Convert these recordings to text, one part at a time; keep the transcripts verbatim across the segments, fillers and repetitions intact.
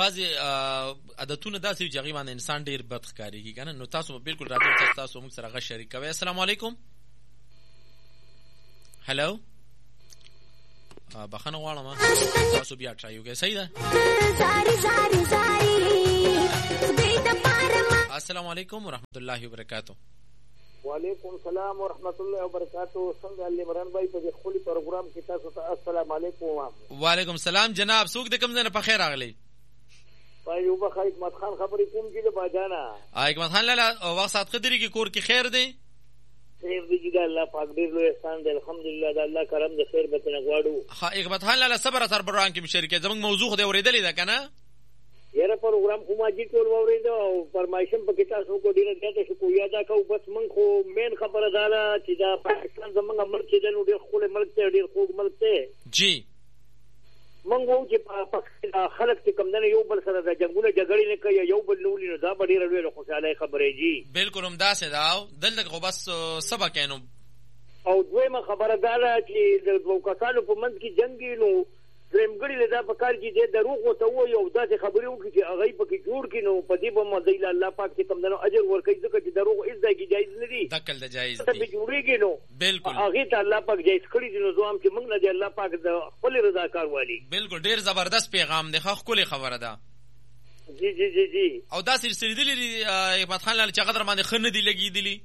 بعضې عادتونه داسې وي چې هغې باندې انسان ډېر بد ښکارېږي که نه. نو تاسو بالکل راځئ تاسو موږ سره هغه شریک کوئ. السلام علیکم. هلو بخښنه غواړم تاسو بیا ټرای وکړئ. صحیح ده. السلام علیکم ورحمت الله وبرکاتو. وعلیکم السلام ورحمت الله وبرکاتو. څنګه عمران بھائی په خپل پروګرام کې تاسو ته السلام علیکم. وعلیکم السلام جناب. څوک د کوم ځای نه په خیر راغلی؟ ایوب خان حکمت خان خبرې کوم چې د باجانا. حکمت خان لاله وخت سات خدري کې کور کې خیر دی؟ خیر دی چې الله پاک ډېر لوی احسان دی. الحمدلله د الله کرم د خیر به تنه غواړو. ها حکمت خان لاله صبر سره پروګرام کې مشارکت زموږ موضوع خو دې اورېدلې ده کنه؟ یاره پروګرام خو ما جی ټول واورېده او فرمایشم په کې تاسو کو ډېر زیاته شو یادا کو. بس من خو مین خبره ده چې دا پاکستان زمونږ ملک دی نو ډېر خپل ملک دی ډېر خوږ ملک دی. جی مونږ وو چې په خلک چې کم نه یو بل سره د جنگونه جګړې نه کوي یو بل نولي نو دا به ډېره لویه خوشحالۍ خبرې جي. بالکل همداسې ده. دلته خو بس سبا کینو. او دویمه خبره دا ده چې د دوو کسانو په منځ کې جنګ نو درېمګړي له دا په کار کې دی دروغ ورته ووایي او داسې خبرې وکړي چې هغه یې پکې جوړ کړي نو په دې به مدۍ له الله پاک چې کوم دی نو اجر ورکوي ځکه چې دروغ هېڅ ځای کې جایز نه دي. دقل د جایز دي ته جوړېږي نو بالکل هغې ته الله پاک جایز کړي دي. نو زه هم چې موږ نه دی الله پاک د خپلې رضا کار والي. بالکل ډېر زبردست پیغام دی. ښه ښکلې خبره ده. جی جی جی جی او داسې رسېدلي دي حکمت خان لاله چې هغه در باندې ښه نه دي لګېدلي.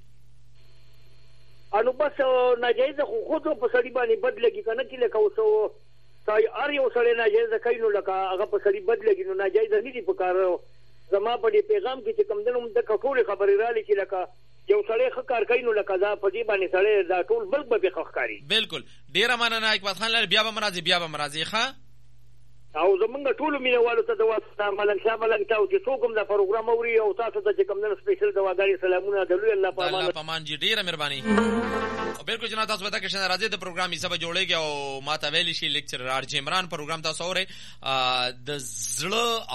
نو بس ناجایزه خو خود په سړي باندې بد لګي که نه چې لکه اوس هر یو سړی ناجایزه کوي نو لکه هغه په سړي بد لګي نو ناجایزه نه دي په کار. زما په دې پیغام کې چې کوم دی نو دغه ټولې خبرې رالې چې لکه یو سړی ښه کار کوي نو لکه دا په دې باندې سړی دا ټول بلک به پرې ښه ښکاري. بالکل ډېره مننه حکمت خان لاله. بیا به م راځي بیا به م راځي. ښه او زمونږ ټولو مینهوالو ته د واسطه ملنګ شاه ملنګ ته او چې څوک هم دا پروګرام اوري او تاسو ته چې کوم دی نو سپیشل دواګانې سلامونه د لوی الله په امان. الله په امان جي. ډېره مهرباني. بالکل جناب تاسو پتا کې راځي د پروګرام حصہ به جوړېږي او ما ته ویلی شي لیکچر ار جی عمران پروګرام تاسو اورئ د زړه